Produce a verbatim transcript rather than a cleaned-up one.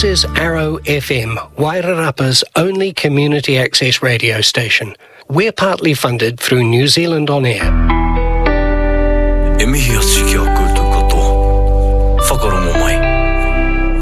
This is Arrow F M, Wairarapa's only community access radio station. We're partly funded through New Zealand On Air. E mihi o tiki o koutou kotoa. Whakaro mo mai.